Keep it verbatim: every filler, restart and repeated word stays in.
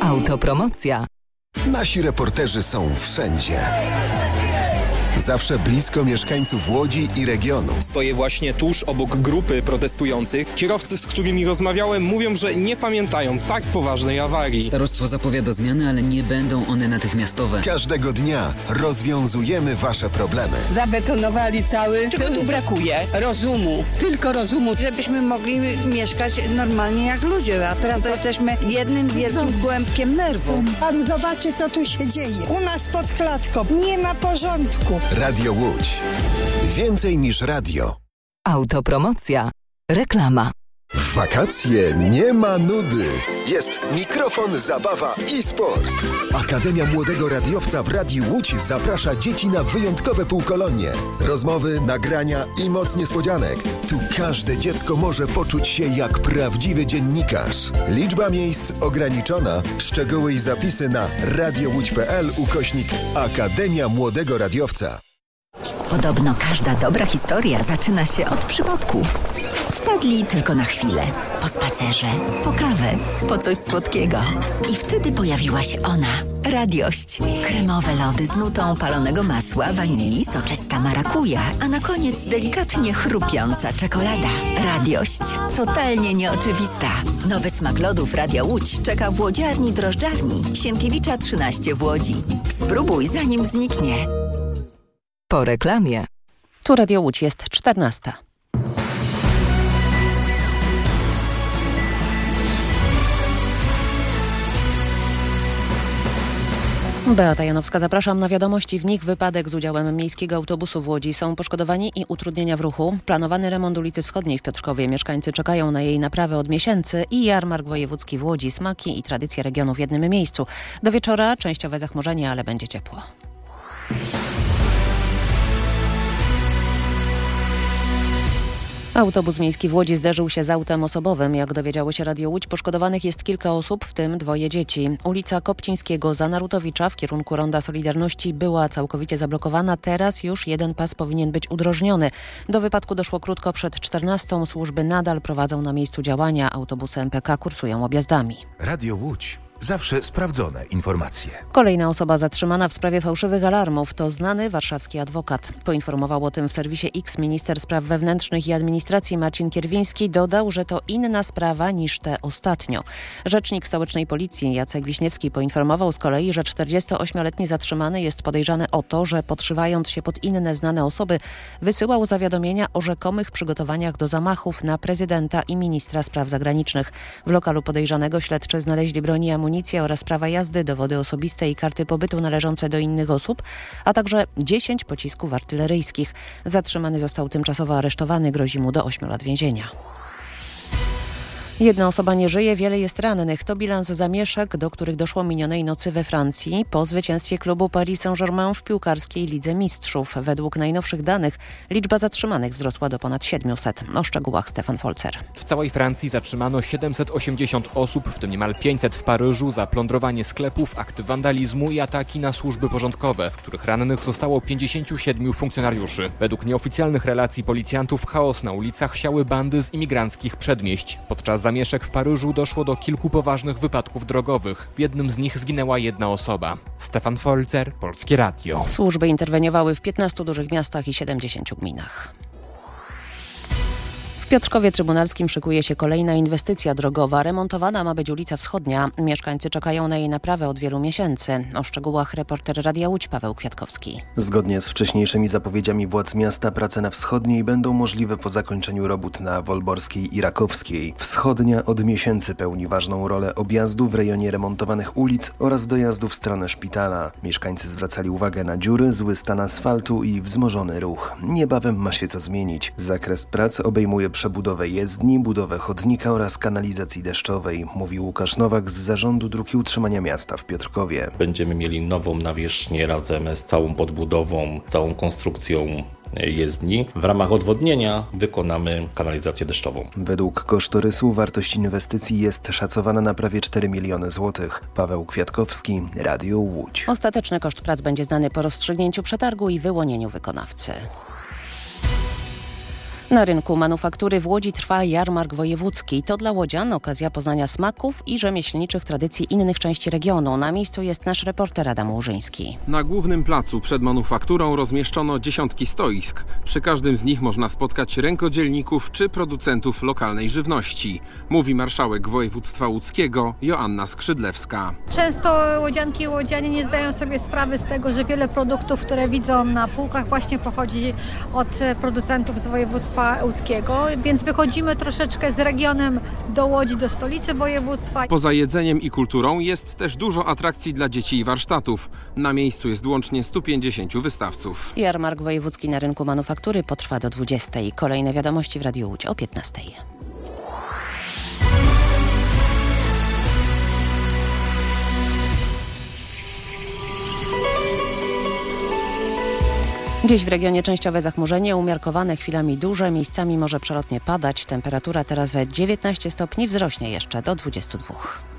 Autopromocja. Nasi reporterzy są wszędzie. Zawsze blisko mieszkańców Łodzi i regionu. Stoję właśnie tuż obok grupy protestujących. Kierowcy, z którymi rozmawiałem, mówią, że nie pamiętają tak poważnej awarii. Starostwo zapowiada zmiany, ale nie będą one natychmiastowe. Każdego dnia rozwiązujemy wasze problemy. Zabetonowali cały... Czego tu brakuje? Rozumu. Tylko rozumu, żebyśmy mogli mieszkać normalnie jak ludzie. A teraz to jesteśmy jednym wielkim głębkiem nerwu. Pan zobaczy, co tu się dzieje. U nas pod klatką nie ma porządku. Radio Łódź. Więcej niż radio. Autopromocja. Reklama. W wakacje nie ma nudy. Jest mikrofon, zabawa i sport. Akademia Młodego Radiowca w Radiu Łódź zaprasza dzieci na wyjątkowe półkolonie. Rozmowy, nagrania i moc niespodzianek. Tu każde dziecko może poczuć się jak prawdziwy dziennikarz. Liczba miejsc ograniczona. Szczegóły i zapisy na radiowódź.pl ukośnik Akademia Młodego Radiowca. Podobno każda dobra historia zaczyna się od przypadku. Wpadli tylko na chwilę. Po spacerze, po kawę, po coś słodkiego. I wtedy pojawiła się ona. Radiość. Kremowe lody z nutą palonego masła, wanilii, soczysta marakuja, a na koniec delikatnie chrupiąca czekolada. Radiość. Totalnie nieoczywista. Nowy smak lodów Radia Łódź czeka w łodziarni drożdżarni Sienkiewicza trzynaście w Łodzi. Spróbuj, zanim zniknie. Po reklamie. Tu Radio Łódź, jest czternasta. Beata Janowska, zapraszam na wiadomości. W nich wypadek z udziałem miejskiego autobusu w Łodzi. Są poszkodowani i utrudnienia w ruchu. Planowany remont ulicy Wschodniej w Piotrkowie. Mieszkańcy czekają na jej naprawę od miesięcy i jarmark wojewódzki w Łodzi. Smaki i tradycje regionu w jednym miejscu. Do wieczora częściowe zachmurzenie, ale będzie ciepło. Autobus miejski w Łodzi zderzył się z autem osobowym. Jak dowiedziało się Radio Łódź, poszkodowanych jest kilka osób, w tym dwoje dzieci. Ulica Kopcińskiego za Narutowicza w kierunku Ronda Solidarności była całkowicie zablokowana. Teraz już jeden pas powinien być udrożniony. Do wypadku doszło krótko przed czternastą. Służby nadal prowadzą na miejscu działania. Autobusy M P K kursują objazdami. Radio Łódź. Zawsze sprawdzone informacje. Kolejna osoba zatrzymana w sprawie fałszywych alarmów to znany warszawski adwokat. Poinformował o tym w serwisie X minister spraw wewnętrznych i administracji Marcin Kierwiński. Dodał, że to inna sprawa niż te ostatnio. Rzecznik stołecznej policji Jacek Wiśniewski poinformował z kolei, że czterdziestoośmioletni zatrzymany jest podejrzany o to, że podszywając się pod inne znane osoby wysyłał zawiadomienia o rzekomych przygotowaniach do zamachów na prezydenta i ministra spraw zagranicznych. W lokalu podejrzanego śledczy znaleźli broń i amunicję oraz prawa jazdy, dowody osobiste i karty pobytu należące do innych osób, a także dziesięć pocisków artyleryjskich. Zatrzymany został tymczasowo aresztowany, grozi mu do ośmiu lat więzienia. Jedna osoba nie żyje, wiele jest rannych. To bilans zamieszek, do których doszło minionej nocy we Francji po zwycięstwie klubu Paris Saint-Germain w piłkarskiej Lidze Mistrzów. Według najnowszych danych liczba zatrzymanych wzrosła do ponad siedmiuset. O szczegółach Stefan Folzer. W całej Francji zatrzymano siedemset osiemdziesiąt osób, w tym niemal pięćset w Paryżu za plądrowanie sklepów, akty wandalizmu i ataki na służby porządkowe, w których rannych zostało pięćdziesięciu siedmiu funkcjonariuszy. Według nieoficjalnych relacji policjantów chaos na ulicach siały bandy z imigranckich przedmieść. Podczas zamieszek w Paryżu doszło do kilku poważnych wypadków drogowych. W jednym z nich zginęła jedna osoba. Stefan Folzer, Polskie Radio. Służby interweniowały w piętnastu dużych miastach i siedemdziesięciu gminach. W Piotrkowie Trybunalskim szykuje się kolejna inwestycja drogowa. Remontowana ma być ulica Wschodnia. Mieszkańcy czekają na jej naprawę od wielu miesięcy. O szczegółach reporter Radia Łódź Paweł Kwiatkowski. Zgodnie z wcześniejszymi zapowiedziami władz miasta prace na Wschodniej będą możliwe po zakończeniu robót na Wolborskiej i Rakowskiej. Wschodnia od miesięcy pełni ważną rolę objazdu w rejonie remontowanych ulic oraz dojazdu w stronę szpitala. Mieszkańcy zwracali uwagę na dziury, zły stan asfaltu i wzmożony ruch. Niebawem ma się to zmienić. Zakres prac obejmuje przebudowę jezdni, budowę chodnika oraz kanalizacji deszczowej, mówi Łukasz Nowak z Zarządu Dróg i Utrzymania Miasta w Piotrkowie. Będziemy mieli nową nawierzchnię razem z całą podbudową, całą konstrukcją jezdni. W ramach odwodnienia wykonamy kanalizację deszczową. Według kosztorysu wartość inwestycji jest szacowana na prawie cztery miliony złotych. Paweł Kwiatkowski, Radio Łódź. Ostateczny koszt prac będzie znany po rozstrzygnięciu przetargu i wyłonieniu wykonawcy. Na rynku manufaktury w Łodzi trwa jarmark wojewódzki. To dla łodzian okazja poznania smaków i rzemieślniczych tradycji innych części regionu. Na miejscu jest nasz reporter Adam Łużyński. Na głównym placu przed manufakturą rozmieszczono dziesiątki stoisk. Przy każdym z nich można spotkać rękodzielników czy producentów lokalnej żywności, mówi marszałek województwa łódzkiego Joanna Skrzydlewska. Często łodzianki i łodzianie nie zdają sobie sprawy z tego, że wiele produktów, które widzą na półkach, właśnie pochodzi od producentów z województwa łódzkiego, więc wychodzimy troszeczkę z regionem do Łodzi, do stolicy województwa. Poza jedzeniem i kulturą jest też dużo atrakcji dla dzieci i warsztatów. Na miejscu jest łącznie stu pięćdziesięciu wystawców. Jarmark wojewódzki na rynku manufaktury potrwa do dwudziestej. Kolejne wiadomości w Radiu Łódź o piętnastej. Dziś w regionie częściowe zachmurzenie, umiarkowane, chwilami duże, miejscami może przelotnie padać. Temperatura teraz dziewiętnaście stopni, wzrośnie jeszcze do dwudziestu dwóch.